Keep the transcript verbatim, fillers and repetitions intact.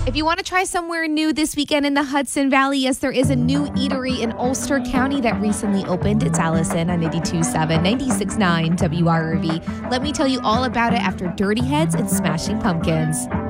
If you want to try somewhere new this weekend in the Hudson Valley, yes, there is a new eatery in Ulster County that recently opened. It's Allison on ninety-two point seven, ninety-six point nine W R V. Let me tell you all about it after Dirty Heads and Smashing Pumpkins.